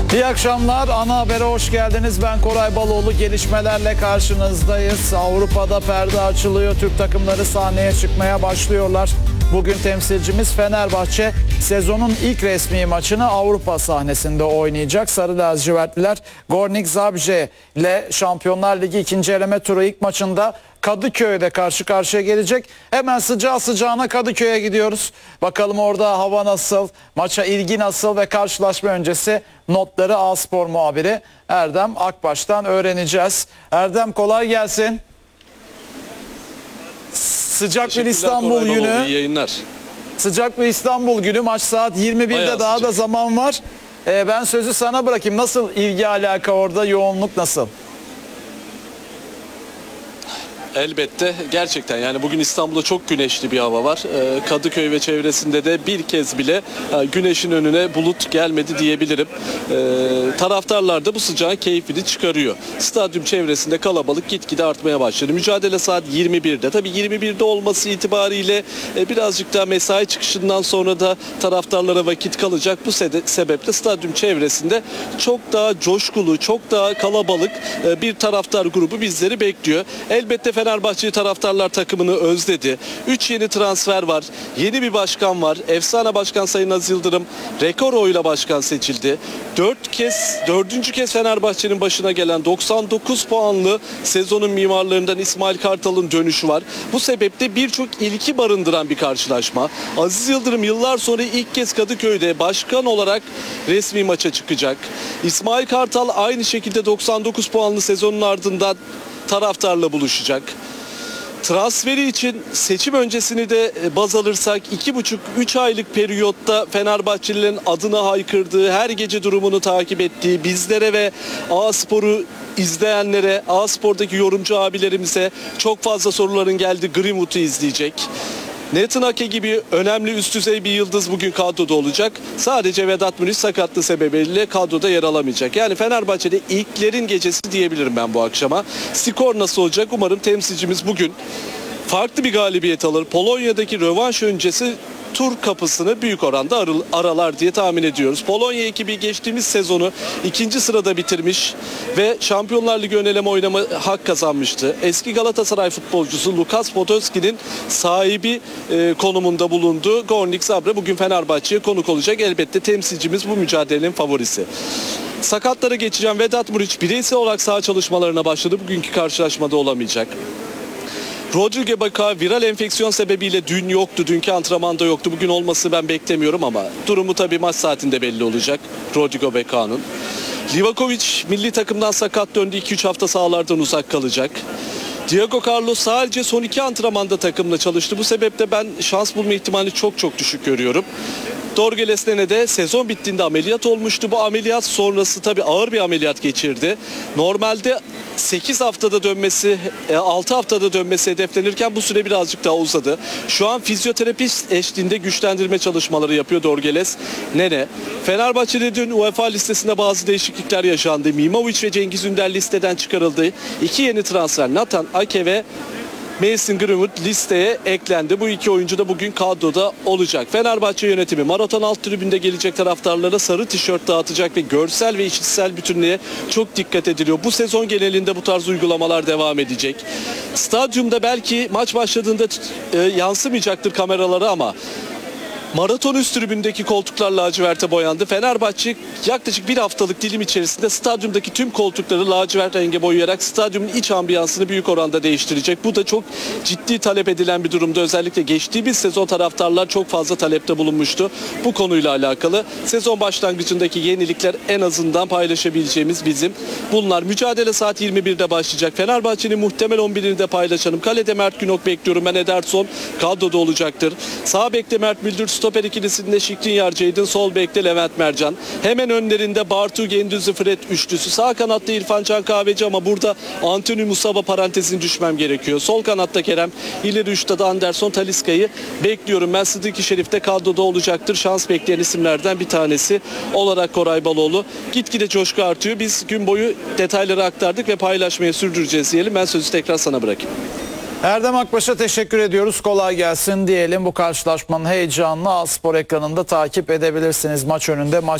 İyi akşamlar. Ana habere hoş geldiniz. Ben Koray Baloğlu. Gelişmelerle karşınızdayız. Avrupa'da perde açılıyor. Türk takımları sahneye çıkmaya başlıyorlar. Bugün temsilcimiz Fenerbahçe sezonun ilk resmi maçını Avrupa sahnesinde oynayacak. Sarı lacivertliler Gornik Zabrze ile Şampiyonlar Ligi 2. eleme turu ilk maçında Kadıköy'de karşı karşıya gelecek. Hemen sıcağı sıcağına Kadıköy'e gidiyoruz. Bakalım orada hava nasıl, maça ilgi nasıl ve karşılaşma öncesi notları A-Spor muhabiri Erdem Akbaş'tan öğreneceğiz. Erdem, kolay gelsin. Sıcak bir İstanbul günü. İyi yayınlar. Sıcak bir İstanbul günü. Maç saat 21'de, Bayağı daha sıcak. da zaman var. Ben sözü sana bırakayım. Nasıl ilgi alaka orada, yoğunluk nasıl? Elbette gerçekten yani bugün İstanbul'da çok güneşli bir hava var. Kadıköy ve çevresinde de bir kez bile güneşin önüne bulut gelmedi diyebilirim. Taraftarlar da bu sıcağın keyfini çıkarıyor. Stadyum çevresinde kalabalık gitgide artmaya başladı. Mücadele saat 21'de. Tabii 21'de olması itibariyle birazcık daha mesai çıkışından sonra da taraftarlara vakit kalacak. Bu sebeple stadyum çevresinde çok daha coşkulu, çok daha kalabalık bir taraftar grubu bizleri bekliyor. Elbette Fenerbahçe taraftarlar takımını özledi. 3 yeni transfer var. Yeni bir başkan var. Efsane başkan Sayın Aziz Yıldırım rekor oyla başkan seçildi. 4. kez Fenerbahçe'nin başına gelen 99 puanlı sezonun mimarlarından İsmail Kartal'ın dönüşü var. Bu sebeple birçok ilki barındıran bir karşılaşma. Aziz Yıldırım yıllar sonra ilk kez Kadıköy'de başkan olarak resmi maça çıkacak. İsmail Kartal aynı şekilde 99 puanlı sezonun ardından taraftarla buluşacak. Transferi için seçim öncesini de baz alırsak 2,5-3 aylık periyotta Fenerbahçelilerin adına haykırdığı, her gece durumunu takip ettiği bizlere ve A-Spor'u izleyenlere, A-Spor'daki yorumcu abilerimize çok fazla soruların geldiği Greenwood'u izleyecek. Nathan Ake gibi önemli üst düzey bir yıldız bugün kadroda olacak. Sadece Vedat Muriç sakatlığı sebebiyle kadroda yer alamayacak. Yani Fenerbahçe'de ilklerin gecesi diyebilirim ben bu akşama. Skor nasıl olacak? Umarım temsilcimiz bugün farklı bir galibiyet alır. Polonya'daki rövanş öncesi tur kapısını büyük oranda aralar diye tahmin ediyoruz. Polonya ekibi geçtiğimiz sezonu 2. sırada bitirmiş ve Şampiyonlar Ligi ön eleme oynama hak kazanmıştı. Eski Galatasaray futbolcusu Lukas Podolski'nin sahibi konumunda bulunduğu Gornik Zabrze bugün Fenerbahçe'ye konuk olacak. Elbette temsilcimiz bu mücadelenin favorisi. Sakatlara geçeceğim. Vedat Muriç bireysel olarak saha çalışmalarına başladı. Bugünkü karşılaşmada olamayacak. Rodrigo Beka viral enfeksiyon sebebiyle dün yoktu. Dünkü antrenmanda yoktu. Bugün olması ben beklemiyorum ama durumu tabii maç saatinde belli olacak Rodrigo Beka'nın. Livakovic milli takımdan sakat döndü. 2-3 hafta sahalardan uzak kalacak. Diego Carlos sadece son 2 antrenmanda takımla çalıştı. Bu sebeple ben şans bulma ihtimalini çok düşük görüyorum. Dorgeles de sezon bittiğinde ameliyat olmuştu. Bu ameliyat sonrası tabii ağır bir ameliyat geçirdi. Normalde 8 haftada dönmesi, 6 haftada dönmesi hedeflenirken bu süre birazcık daha uzadı. Şu an fizyoterapist eşliğinde güçlendirme çalışmaları yapıyor Dorgeles. Fenerbahçe'de dün UEFA listesinde bazı değişiklikler yaşandı. Mimovic ve Cengiz Ünder listeden çıkarıldı. 2 yeni transfer Nathan Ake ve Mason Greenwood listeye eklendi. Bu 2 oyuncu da bugün kadroda olacak. Fenerbahçe yönetimi maraton alt tribünde gelecek taraftarlara sarı tişört dağıtacak ve görsel ve işitsel bütünlüğe çok dikkat ediliyor. Bu sezon genelinde bu tarz uygulamalar devam edecek. Stadyumda belki maç başladığında yansımayacaktır kameralara ama maraton üst tribündeki koltuklar laciverte boyandı. Fenerbahçe yaklaşık bir haftalık dilim içerisinde stadyumdaki tüm koltukları lacivert renge boyayarak stadyumun iç ambiyansını büyük oranda değiştirecek. Bu da çok ciddi talep edilen bir durumda. Özellikle geçtiğimiz sezon taraftarlar çok fazla talepte bulunmuştu. Bu konuyla alakalı sezon başlangıcındaki yenilikler en azından paylaşabileceğimiz bizim. Bunlar mücadele saat 21'de başlayacak. Fenerbahçe'nin muhtemel 11'ini de paylaşalım. Kalede Mert Günok bekliyorum. Ben Ederson kadroda olacaktır. Sağ bekte Mert Müldür, stoper ikilisinde Şikrinyar Ceydin, sol bekte Levent Mercan. Hemen önlerinde Bartu, Gendüzi, Fred üçlüsü. Sağ kanatta İrfan Can Kahveci ama burada Anthony Musaba parantezine düşmem gerekiyor. Sol kanatta Kerem, ileri uçta da Anderson Talisca'yı bekliyorum. Ben Sıdıki Şerif de kadroda olacaktır. Şans bekleyen isimlerden bir tanesi olarak Koray Baloğlu. Gitgide coşku artıyor. Biz gün boyu detayları aktardık ve paylaşmaya sürdüreceğiz diyelim. Ben sözü tekrar sana bırakayım. Erdem Akbaş'a teşekkür ediyoruz. Kolay gelsin diyelim. Bu karşılaşmanın heyecanını A-Spor ekranında takip edebilirsiniz. Maç önünde maç